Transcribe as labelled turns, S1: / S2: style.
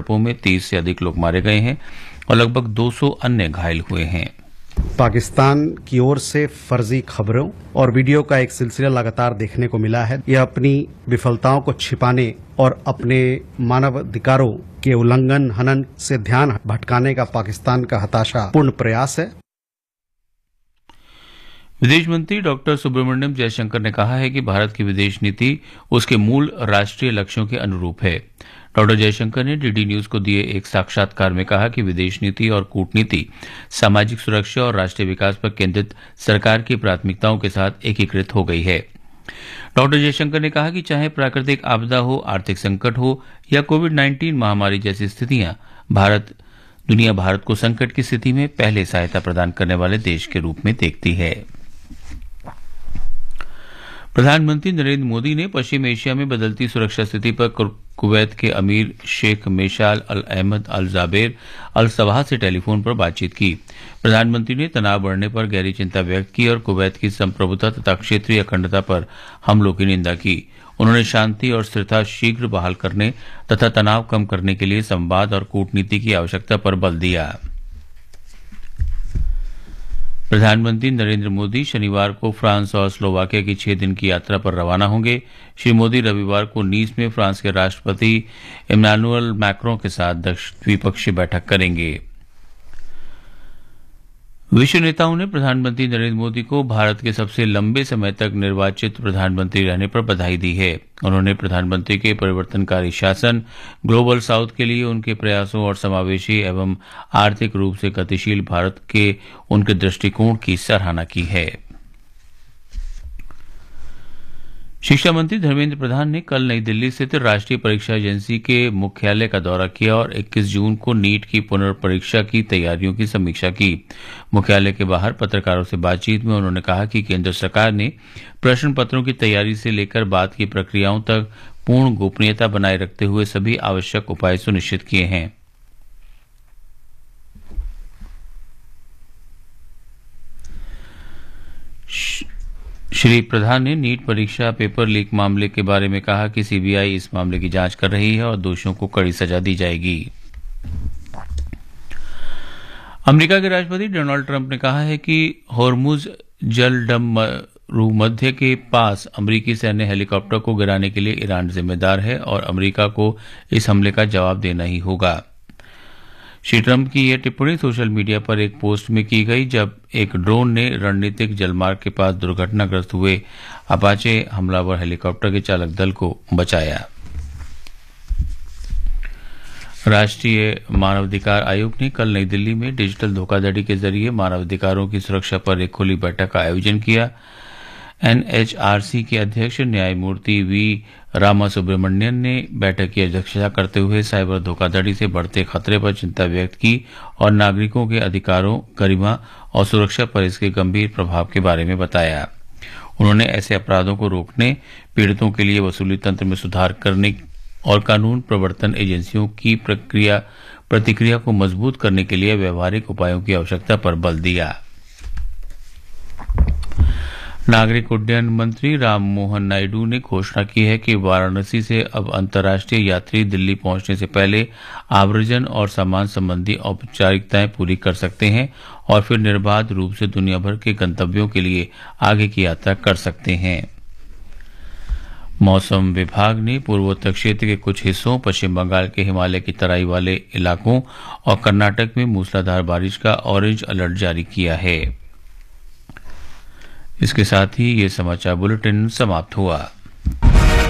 S1: झड़पों में 30 से अधिक लोग मारे गए हैं और लगभग 200 अन्य घायल हुए हैं।
S2: पाकिस्तान की ओर से फर्जी खबरों और वीडियो का एक सिलसिला लगातार देखने को मिला है। यह अपनी विफलताओं को छिपाने और अपने मानवाधिकारों के उल्लंघन हनन से ध्यान भटकाने का पाकिस्तान का हताशापूर्ण प्रयास है।
S1: विदेश मंत्री डॉक्टर सुब्रमण्यम जयशंकर ने कहा है कि भारत की विदेश नीति उसके मूल राष्ट्रीय लक्ष्यों के अनुरूप है। डॉक्टर जयशंकर ने डीडी न्यूज को दिए एक साक्षात्कार में कहा कि विदेश नीति और कूटनीति सामाजिक सुरक्षा और राष्ट्रीय विकास पर केंद्रित सरकार की प्राथमिकताओं के साथ एकीकृत हो गई है। डॉक्टर जयशंकर ने कहा कि चाहे प्राकृतिक आपदा हो, आर्थिक संकट हो या कोविड-19 महामारी जैसी स्थितियां, दुनिया भारत को संकट की स्थिति में पहले सहायता प्रदान करने वाले देश के रूप में देखती है। प्रधानमंत्री नरेंद्र मोदी ने पश्चिम एशिया में बदलती सुरक्षा स्थिति पर कुवैत के अमीर शेख मेशाल अल अहमद अल जाबेर अल सबाह से टेलीफोन पर बातचीत की। प्रधानमंत्री ने तनाव बढ़ने पर गहरी चिंता व्यक्त की और कुवैत की संप्रभुता तथा क्षेत्रीय अखंडता पर हमलों की निंदा की। उन्होंने शांति और स्थिरता शीघ्र बहाल करने तथा तनाव कम करने के लिए संवाद और कूटनीति की आवश्यकता पर बल दिया। प्रधानमंत्री नरेंद्र मोदी शनिवार को फ्रांस और स्लोवाकिया की 6 दिन की यात्रा पर रवाना होंगे। श्री मोदी रविवार को नीस में फ्रांस के राष्ट्रपति इमैनुअल मैक्रों के साथ द्विपक्षीय बैठक करेंगे। विश्व नेताओं ने प्रधानमंत्री नरेंद्र मोदी को भारत के सबसे लंबे समय तक निर्वाचित प्रधानमंत्री रहने पर बधाई दी है। उन्होंने प्रधानमंत्री के परिवर्तनकारी शासन, ग्लोबल साउथ के लिए उनके प्रयासों और समावेशी एवं आर्थिक रूप से गतिशील भारत के उनके दृष्टिकोण की सराहना की है। शिक्षा मंत्री धर्मेंद्र प्रधान ने कल नई दिल्ली स्थित राष्ट्रीय परीक्षा एजेंसी के मुख्यालय का दौरा किया और 21 जून को नीट की पुनर्परीक्षा की तैयारियों की समीक्षा की। मुख्यालय के बाहर पत्रकारों से बातचीत में उन्होंने कहा कि केंद्र सरकार ने प्रश्न पत्रों की तैयारी से लेकर बाद की प्रक्रियाओं तक पूर्ण गोपनीयता बनाए रखते हुए सभी आवश्यक उपाय सुनिश्चित किए हैं। श्री प्रधान ने नीट परीक्षा पेपर लीक मामले के बारे में कहा कि सीबीआई इस मामले की जांच कर रही है और दोषियों को कड़ी सजा दी जाएगी। अमेरिका के राष्ट्रपति डोनाल्ड ट्रंप ने कहा है कि होर्मुज जलडमरू के पास अमेरिकी सैन्य हेलीकॉप्टर को गिराने के लिए ईरान जिम्मेदार है और अमेरिका को इस हमले का जवाब देना ही होगा। श्री ट्रंप की यह टिप्पणी सोशल मीडिया पर एक पोस्ट में की गई जब एक ड्रोन ने रणनीतिक जलमार्ग के पास दुर्घटनाग्रस्त हुए अपाचे हमलावर हेलीकॉप्टर के चालक दल को बचाया। राष्ट्रीय मानवाधिकार आयोग ने कल नई दिल्ली में डिजिटल धोखाधड़ी के जरिए मानवाधिकारों की सुरक्षा पर एक खुली बैठक का आयोजन किया। एनएचआरसी के अध्यक्ष न्यायमूर्ति वी रामासुब्रमण्यन ने बैठक की अध्यक्षता करते हुए साइबर धोखाधड़ी से बढ़ते खतरे पर चिंता व्यक्त की और नागरिकों के अधिकारों, गरिमा और सुरक्षा पर इसके गंभीर प्रभाव के बारे में बताया। उन्होंने ऐसे अपराधों को रोकने, पीड़ितों के लिए वसूली तंत्र में सुधार करने और कानून प्रवर्तन एजेंसियों की प्रतिक्रिया को मजबूत करने के लिए व्यवहारिक उपायों की आवश्यकता पर बल दिया। नागरिक उड्डयन मंत्री राम मोहन नायडू ने घोषणा की है कि वाराणसी से अब अंतर्राष्ट्रीय यात्री दिल्ली पहुंचने से पहले आव्रजन और सामान संबंधी औपचारिकताएं पूरी कर सकते हैं और फिर निर्बाध रूप से दुनिया भर के गंतव्यों के लिए आगे की यात्रा कर सकते हैं। मौसम विभाग ने पूर्वोत्तर क्षेत्र के कुछ हिस्सों, पश्चिम बंगाल के हिमालय की तराई वाले इलाकों और कर्नाटक में मूसलाधार बारिश का ऑरेंज अलर्ट जारी किया है। इसके साथ ही ये समाचार बुलेटिन समाप्त हुआ।